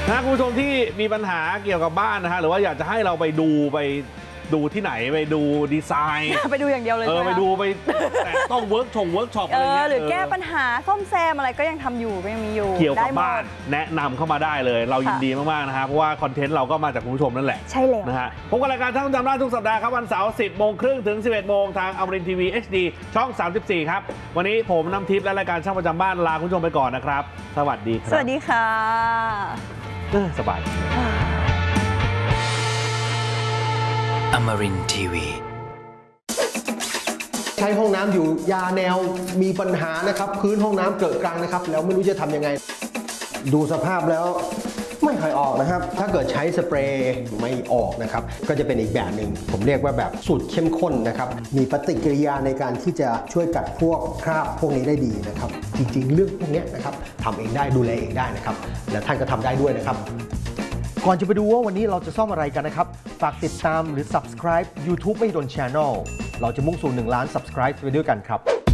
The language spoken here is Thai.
นะคุณผู้ชมที่มีปัญหาเกี่ยวกับบ้านนะฮะหรือว่าอยากจะให้เราไปดูที่ไหนไปดูดีไซน์ไปดูอย่างเดียวเลยไปดูแต่ต้องเวิร์กช็อปอะไรเงี้ยหรือแก้ปัญหาซ่อมแซมอะไรก็ยังทำอยู่ก็ยังมีอยู่เกี่ยวกับบ้านแนะนำเข้ามาได้เลยเรายินดีมากๆนะฮะเพราะว่าคอนเทนต์เราก็มาจากคุณผู้ชมนั่นแหละใช่แล้วนะฮะพบกับรายการท่านจำได้ทุกสัปดาห์ครับวันเสาร์ 10 โมงครึ่งถึง 11 โมงทางอมรินทร์ทีวี HD ช่อง 34 ครับวันนี้ผมน้ำทิพย์และรายการช่างประจำบ้านลาคุณผู้ชมไปก่อนนะครับสวัสดีครับสวัสดีค่ะสบาย Amarin Tiwi ใช้ห้องน้ำอยู่ยาแนวมีปัญหานะครับพื้นห้องน้ำเกิดกลางนะครับแล้วไม่รู้จะทำยังไงดูสภาพแล้วไม่ค่อยออกนะครับถ้าเกิดใช้สเปรย์ไม่ออกนะครับก็จะเป็นอีกแบบหนึ่งผมเรียกว่าแบบสูตรเข้มข้นนะครับมีปฏิกิริยาในการที่จะช่วยกัดพวกคราบพวกนี้ได้ดีนะครับจริงๆเรื่องพวกนี้นะครับทำเองได้ดูแลเองได้นะครับและท่านก็ทำได้ด้วยนะครับก่อนจะไปดูว่าวันนี้เราจะซ่อมอะไรกันนะครับฝากติดตามหรือ subscribe YouTube ไม่โดน Channel เราจะมุ่งสู่1 ล้าน subscribe ไปด้วยกันครับ